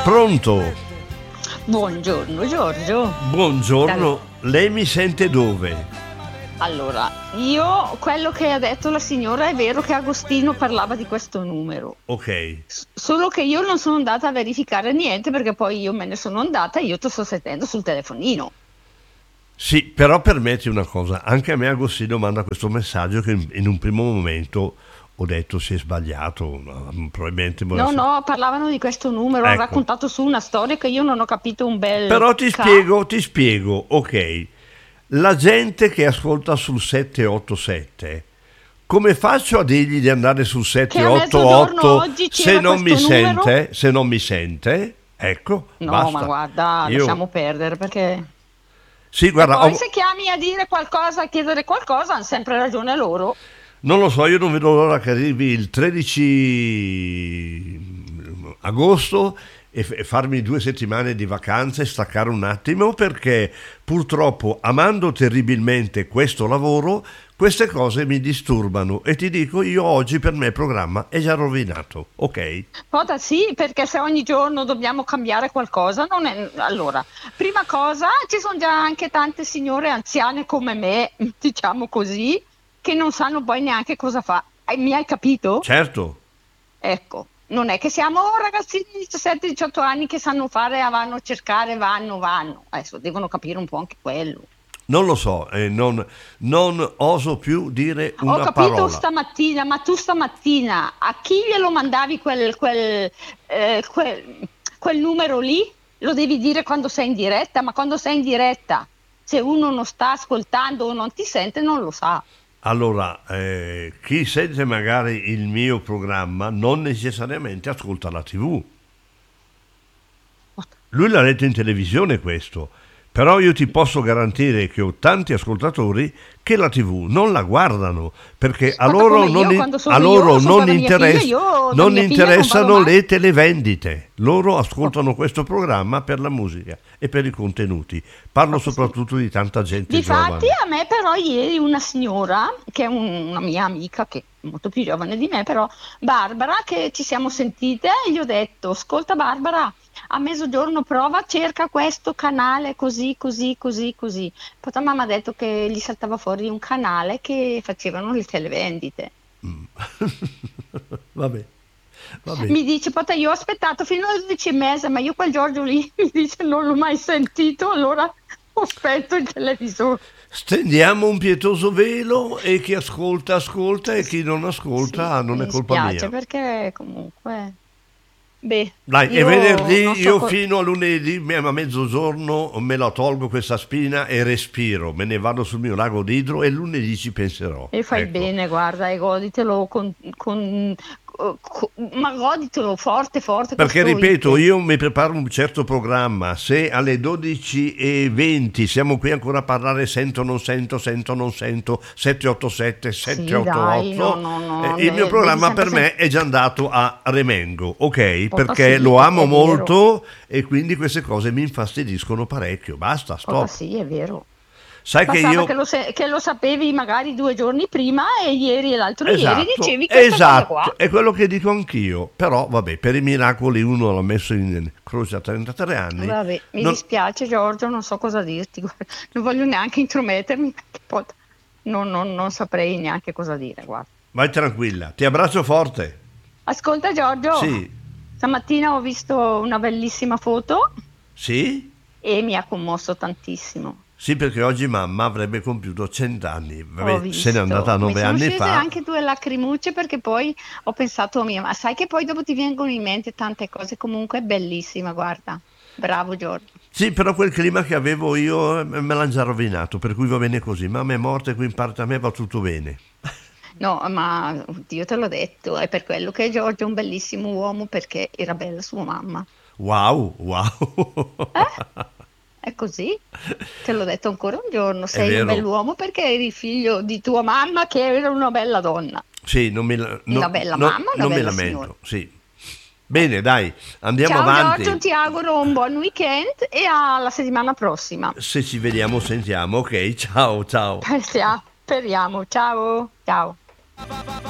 Pronto? Buongiorno Giorgio. Buongiorno, lei mi sente dove? Allora, io quello che ha detto la signora è vero che Agostino parlava di questo numero. Ok. Solo che io non sono andata a verificare niente perché poi io me ne sono andata e io ti sto sentendo sul telefonino. Sì, però permetti una cosa, anche a me Agostino manda questo messaggio che in un primo momento ho detto si è sbagliato, ma probabilmente No, parlavano di questo numero, hanno Ecco. raccontato su una storia che io non ho capito un bel Però ti spiego, ok. La gente che ascolta sul 787, come faccio a dirgli di andare sul che a mezzogiorno 788 oggi se c'era non mi questo numero? sente? Se non mi sente? Ecco, No, ma basta. guarda, Io lasciamo perdere perché... sì, E guarda, poi se chiami a dire qualcosa, a chiedere qualcosa, hanno sempre ragione loro. non lo so, io non vedo l'ora che arrivi il 13 agosto e farmi 2 settimane di vacanze e staccare un attimo perché purtroppo amando terribilmente questo lavoro queste cose mi disturbano e ti dico io oggi per me il programma è già rovinato, ok? Cosa sì, perché se ogni giorno dobbiamo cambiare qualcosa, non è... Allora, prima cosa, ci sono già anche tante signore anziane come me, diciamo così, che non sanno poi neanche cosa fa. Mi hai capito? Certo. Ecco, non è che siamo ragazzini di 17-18 anni che sanno fare, vanno a cercare, vanno. Adesso devono capire un po' anche quello. Non lo so, non oso più dire Ho una capito parola. stamattina, ma tu stamattina a chi glielo mandavi quel numero lì? Lo devi dire quando sei in diretta, ma quando sei in diretta, se uno non sta ascoltando o non ti sente, non lo sa. Allora, chi sente magari il mio programma non necessariamente ascolta la TV. Lui l'ha letto in televisione questo, però io ti posso garantire che ho tanti ascoltatori che la TV non la guardano perché a Guarda loro come io, quando a sono loro io, sono da mia figlia, io da non mia figlia non vado interessano mai. le televendite. Loro ascoltano Oh, questo programma per la musica e per i contenuti. Parlo proprio sì. soprattutto di tanta gente Difatti, giovane. a me però ieri una signora, che è una mia amica, che è molto più giovane di me, però Barbara, che ci siamo sentite, e gli ho detto, ascolta Barbara, a mezzogiorno prova, cerca questo canale così. Poi tua mamma ha detto che gli saltava fuori un canale che facevano le televendite. Mm. Vabbè, vabbè. Mi dice, Pota, io ho aspettato fino alle 12:30, ma io quel Giorgio lì mi dice non l'ho mai sentito, allora ho spento il televisore. Stendiamo un pietoso velo e chi ascolta ascolta e chi non Sì, ascolta non mi è colpa dispiace mia. perché comunque, beh, Dai, è io non venerdì, so io fino a lunedì, a mezzogiorno me la tolgo questa spina e respiro, me ne vado sul mio lago d'idro e lunedì ci penserò. e fai Ecco. bene, guarda, e goditelo ma goditelo forte Perché questo ripeto, weekend. io mi preparo un certo programma, se alle 12:20 siamo qui ancora a parlare sento, non sento, 787, Sì, dai, 788, no, il mio devi programma sempre per me è già andato a remengo, ok? Pota Perché sì, lo amo è vero, molto e quindi queste cose mi infastidiscono parecchio. Basta, Pota stop. sì, è vero. Sai che Bastava io... che lo sapevi magari 2 giorni prima e ieri e l'altro ieri Esatto, dicevi questa cosa qua. esatto, è quello che dico anch'io, però vabbè, per i miracoli uno l'ha messo in croce a 33 anni. Vabbè, mi Non... dispiace Giorgio, non so cosa dirti, guarda, non voglio neanche intromettermi perché poi non saprei neanche cosa dire, guarda. Vai tranquilla, ti abbraccio forte. Ascolta Giorgio, Sì, stamattina ho visto una bellissima foto sì, e mi ha commosso tantissimo. sì, perché oggi mamma avrebbe compiuto 100 anni. Ho Vabbè, se n'è andata visto, mi 9 sono anni scese fa. anche 2 lacrimucce perché poi ho pensato a mia, ma sai che poi dopo ti vengono in mente tante cose, comunque è bellissima, guarda. Bravo Giorgio. Sì, però quel clima che avevo io me l'hanno già rovinato, per cui va bene così. Mamma è morta e qui in parte a me va tutto bene. No, ma Dio te l'ho detto, è per quello che Giorgio è un bellissimo uomo perché era bella sua mamma. Wow, wow. Eh? È così? Te l'ho detto ancora un giorno, È sei un vero. bell'uomo perché eri figlio di tua mamma che era una bella donna. Sì, Una bella mamma, una non mi bella signora. lamento, sì. Bene, Ecco. dai, andiamo Ciao Giorgio, avanti. ti auguro un buon weekend e alla settimana prossima. Se ci vediamo, sentiamo. Ok, ciao, ciao. Speriamo. Ciao, ciao.